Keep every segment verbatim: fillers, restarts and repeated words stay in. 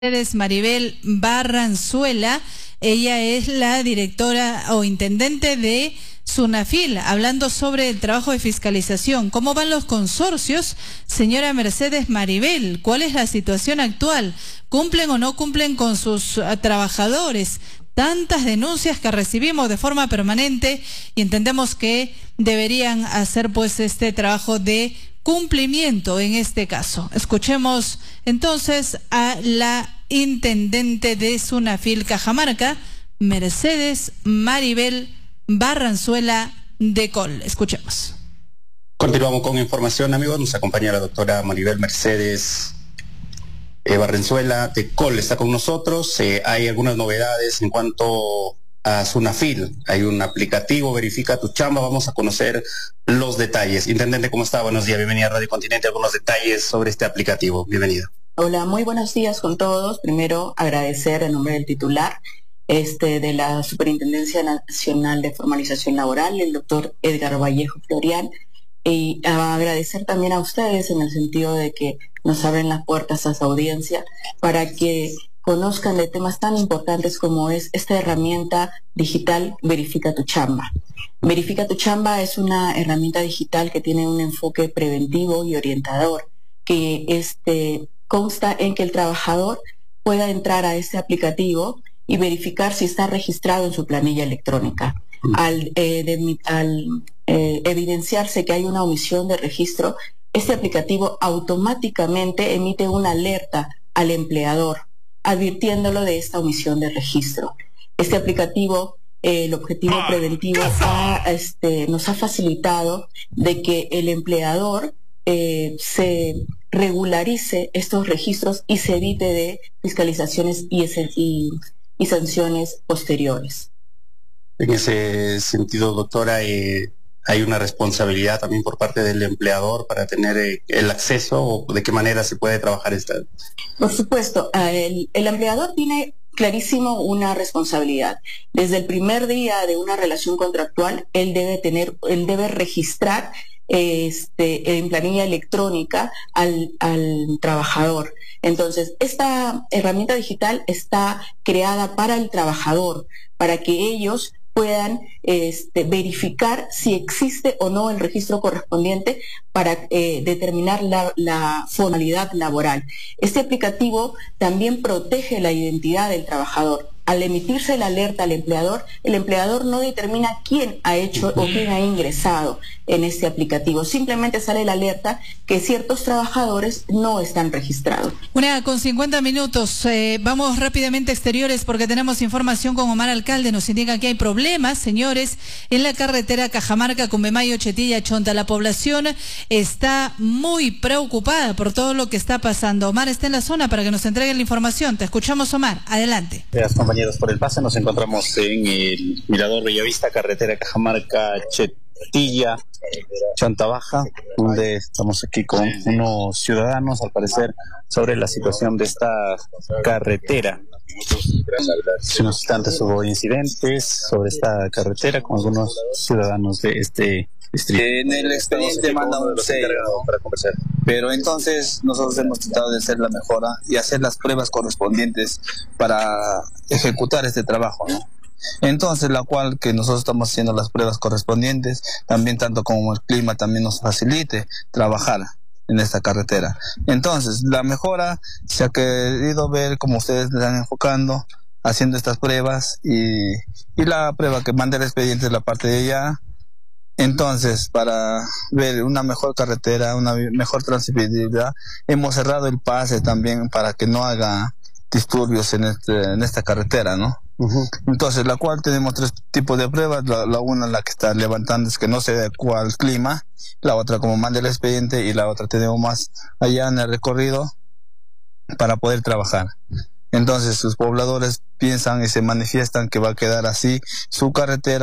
Mercedes Maribel Barranzuela. Ella es la directora o intendente de SUNAFIL, hablando sobre el trabajo de fiscalización. ¿Cómo van los consorcios, señora Mercedes Maribel? ¿Cuál es la situación actual? ¿Cumplen o no cumplen con sus uh, trabajadores? Tantas denuncias que recibimos de forma permanente y entendemos que deberían hacer pues este trabajo de cumplimiento en este caso. Escuchemos entonces a la intendente de SUNAFIL Cajamarca, Mercedes Maribel Barranzuela de Col. Escuchemos. Continuamos con información, amigos. Nos acompaña la doctora Maribel Mercedes eh, Barranzuela de Col. Está con nosotros. Eh, hay algunas novedades en cuanto a SUNAFIL. Hay un aplicativo, Verifica tu Chamba. Vamos a conocer los detalles. Intendente, ¿cómo está? Buenos días. Bienvenida a Radio Continente. Algunos detalles sobre este aplicativo. Bienvenido. Hola, muy buenos días con todos. Primero, agradecer en nombre del titular este, de la Superintendencia Nacional de Formalización Laboral, el doctor Edgar Vallejo Florian, y agradecer también a ustedes en el sentido de que nos abren las puertas a su audiencia para que conozcan de temas tan importantes como es esta herramienta digital Verifica tu Chamba. Verifica tu Chamba es una herramienta digital que tiene un enfoque preventivo y orientador, que este, consta en que el trabajador pueda entrar a este aplicativo y verificar si está registrado en su planilla electrónica. Al, eh, de, al eh, evidenciarse que hay una omisión de registro, este aplicativo automáticamente emite una alerta al empleador, advirtiéndolo de esta omisión de registro. Este aplicativo, eh, el objetivo preventivo, ha, este, nos ha facilitado de que el empleador eh, se regularice estos registros y se evite de fiscalizaciones y, y, y sanciones posteriores. En ese sentido, doctora, eh, ¿hay una responsabilidad también por parte del empleador para tener eh, el acceso o de qué manera se puede trabajar esta? Por supuesto, el, el empleador tiene clarísimo una responsabilidad. Desde el primer día de una relación contractual, él debe tener, él debe registrar este, en planilla electrónica al, al trabajador. Entonces, esta herramienta digital está creada para el trabajador, para que ellos puedan este, verificar si existe o no el registro correspondiente para eh, determinar la, la formalidad laboral. Este aplicativo también protege la identidad del trabajador. Al emitirse la alerta al empleador, el empleador no determina quién ha hecho o quién ha ingresado en este aplicativo. Simplemente sale la alerta que ciertos trabajadores no están registrados. Una con cincuenta minutos. Eh, vamos rápidamente a exteriores porque tenemos información con Omar Alcalde. Nos indica que hay problemas, señores, en la carretera Cajamarca, Cumbemayo, Chetilla, Chonta. La población está muy preocupada por todo lo que está pasando. Omar está en la zona para que nos entregue la información. Te escuchamos, Omar. Adelante. Gracias, compañeros, por el pase. Nos encontramos en el Mirador Bellavista, carretera Cajamarca, Chetilla, Chonta Baja, donde estamos aquí con unos ciudadanos, al parecer, sobre la situación de esta carretera. Hace unos instantes hubo incidentes sobre esta carretera con algunos ciudadanos de este distrito. En el expediente manda un sello para conversar, pero entonces nosotros hemos tratado de hacer la mejora y hacer las pruebas correspondientes para ejecutar este trabajo, ¿no? Entonces, la cual que nosotros estamos haciendo las pruebas correspondientes, también tanto como el clima también nos facilite trabajar en esta carretera. Entonces, la mejora se ha querido ver como ustedes le están enfocando, haciendo estas pruebas y, y la prueba que manda el expediente es la parte de allá. Entonces, para ver una mejor carretera, una mejor transitabilidad, hemos cerrado el pase también para que no haga disturbios en, este, en esta carretera, ¿no? Uh-huh. Entonces, la cual tenemos tres tipos de pruebas. La, la una, la que está levantando, es que no se adecua al clima. La otra, como manda el expediente. Y la otra tenemos más allá en el recorrido para poder trabajar. Entonces, sus pobladores piensan y se manifiestan que va a quedar así su carretera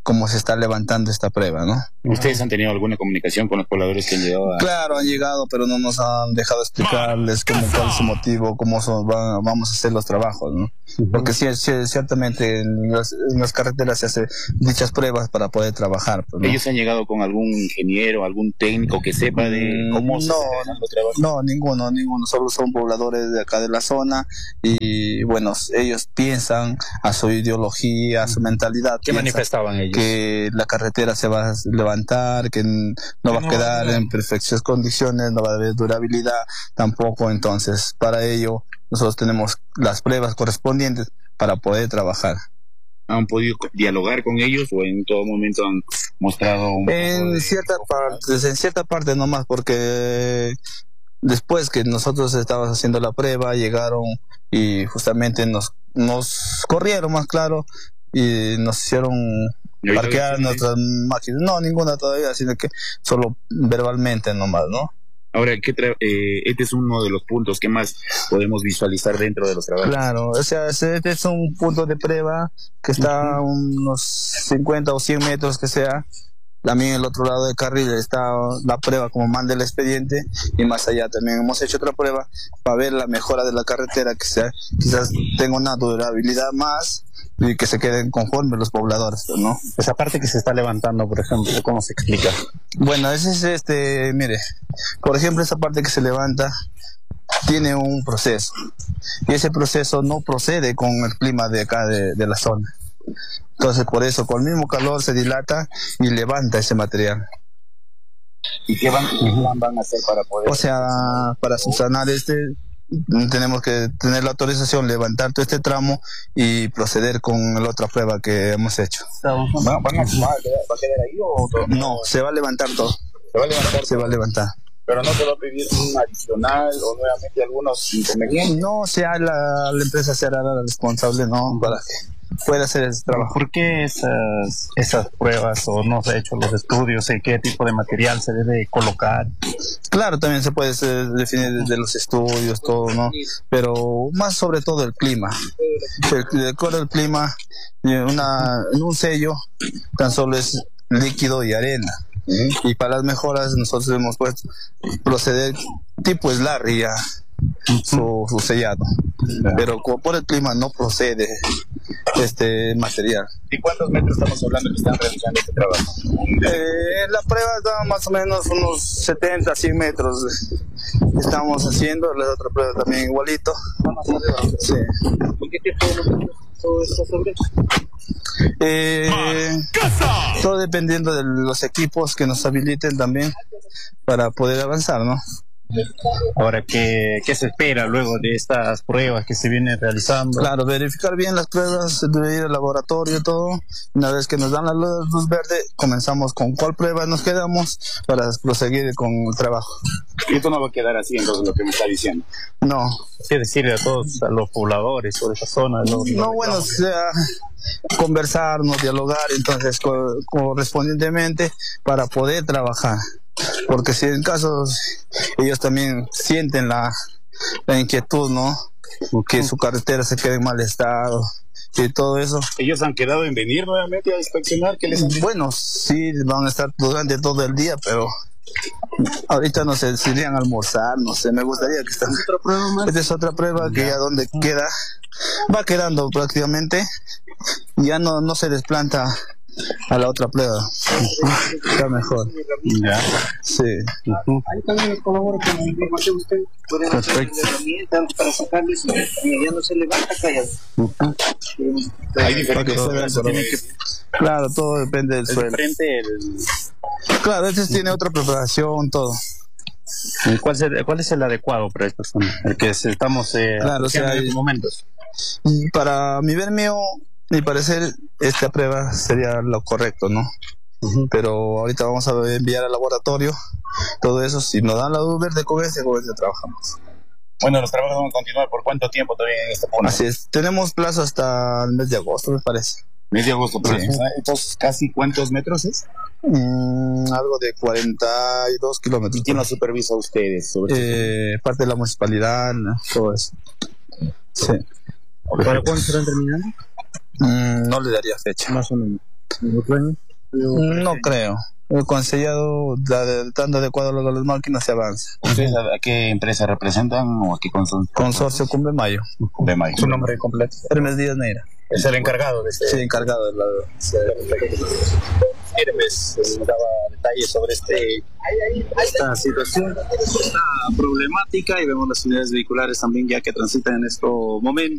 cómo se está levantando esta prueba, ¿no? ¿Ustedes han tenido alguna comunicación con los pobladores que han llegado a...? Claro, han llegado, pero no nos han dejado explicarles cómo, cuál es su motivo, cómo son, va, vamos a hacer los trabajos, ¿no? Uh-huh. Porque sí, sí, ciertamente en las, en las carreteras se hacen dichas pruebas para poder trabajar, pues, ¿no? ¿Ellos han llegado con algún ingeniero, algún técnico que sepa de cómo no, se hacen los trabajos? No, ninguno, ninguno, solo son pobladores de acá de la zona y bueno, ellos piensan a su ideología, a su mentalidad. ¿Qué manifestaban ellos? Que la carretera se va a levantar, que no va a quedar en perfectas condiciones, no va a haber durabilidad tampoco. Entonces, para ello, nosotros tenemos las pruebas correspondientes para poder trabajar. ¿Han podido dialogar con ellos o en todo momento han mostrado un en de... cierta parte, en cierta parte nomás, porque después que nosotros estábamos haciendo la prueba, llegaron y justamente nos, nos corrieron, más claro, y nos hicieron parquear nuestras máquinas. No, ninguna todavía, sino que solo verbalmente nomás, ¿no? Ahora, ¿qué tra eh, este es uno de los puntos que más podemos visualizar dentro de los trabajos. Claro, o sea, este es un punto de prueba que está a unos cincuenta o cien metros que sea. También el otro lado del carril está la prueba como manda el expediente, y más allá también hemos hecho otra prueba para ver la mejora de la carretera, que sea, quizás tenga una durabilidad más y que se queden conformes los pobladores, ¿no? Esa parte que se está levantando, por ejemplo, ¿cómo se explica? Bueno, ese es este, mire, por ejemplo, esa parte que se levanta tiene un proceso, y ese proceso no procede con el clima de acá de, de la zona. Entonces, por eso, con el mismo calor se dilata y levanta ese material. ¿Y qué van, qué van a hacer para poder...? O sea, para subsanar este, tenemos que tener la autorización, levantar todo este tramo y proceder con la otra prueba que hemos hecho. ¿Van, van a, ¿Va a quedar ahí o todo? No, se va a levantar todo. ¿Se va a levantar? Se va a levantar. ¿Pero no se va a pedir un adicional o nuevamente algunos inconvenientes? No, o sea, la, la empresa será la responsable, ¿no? Para que puede hacer ese trabajo. ¿Por qué esas, esas pruebas o no se han hecho los estudios en qué tipo de material se debe colocar? Claro, también se puede ser, definir desde los estudios, todo, ¿no? Pero más sobre todo el clima. El, de acuerdo al clima, una, en un sello tan solo es líquido y arena. Y para las mejoras nosotros hemos puesto proceder tipo Slarry ya, su, su sellado. Pero como por el clima no procede este material. ¿Y cuántos metros estamos hablando que están realizando este trabajo? Eh, la prueba está más o menos unos setenta, cien metros estamos haciendo. La otra prueba también igualito. Sí. ¿Y qué tipo de todo esto sobre eso? Eh, todo dependiendo de los equipos que nos habiliten también para poder avanzar, ¿no? Ahora, ¿qué, ¿qué se espera luego de estas pruebas que se vienen realizando? Claro, verificar bien las pruebas, debe ir al laboratorio, todo. Una vez que nos dan la luz verde, comenzamos con cuál prueba nos quedamos para proseguir con el trabajo. Y esto no va a quedar así, entonces, lo que me está diciendo. No. ¿Qué decirle a todos, a los pobladores sobre esa zona? No, no bueno, o sea, conversarnos, dialogar, entonces, co correspondientemente para poder trabajar. Porque si en casos ellos también sienten la, la inquietud, ¿no? Que su carretera se quede en mal estado y todo eso. ¿Ellos han quedado en venir nuevamente a inspeccionar? ¿Qué les han dicho? Bueno, sí, van a estar durante todo el día, pero ahorita no sé, si irían a almorzar, no sé, me gustaría que estén. Esta es otra prueba que ya donde queda, va quedando prácticamente, ya no, no se desplanta a la otra prueba. Está mejor. Ya. Sí. Uh-huh. Ahí también colabora con la información usted. Pueden hacer herramientas para sacarles y ya no se levanta callado. Uh-huh. Hay diferentes todo, tiene que... Claro, todo depende del el suelo. Frente, el... Claro, este tiene otra preparación, todo. ¿Cuál es el, cuál es el adecuado para esta zona? El que estamos eh, claro, o sea, en estos momentos. Para mi ver mío, mi parecer, esta prueba sería lo correcto, ¿no? Uh-huh. Pero ahorita vamos a enviar al laboratorio todo eso. Si nos dan la luz verde con este, con este trabajamos. Bueno, los trabajos van a continuar. ¿Por cuánto tiempo todavía en este punto? Así es. Tenemos plazo hasta el mes de agosto, me parece. Mes de agosto, sí. Entonces, ¿casi cuántos metros es? Mm, algo de cuarenta y dos kilómetros. ¿Quién lo supervisa a ustedes? Sobre eh, parte de la municipalidad, ¿no? Todo eso. Sí. ¿Para cuándo estarán terminando? Mm, no le daría fecha. Más o menos. ¿En otro año? No creo. Con sellado tan adecuado a los máquinas se avanza. ¿Ustedes a, a qué empresa representan o a qué consorcio? Consorcio Cumbre Mayo. Cumbre Mayo. ¿Su nombre completo? Hermes Díaz Neira. ¿Es el encargado de este? Sí, encargado de la... Hermes daba detalles sobre este, esta situación, esta problemática, y vemos las unidades vehiculares también ya que transitan en estos momentos.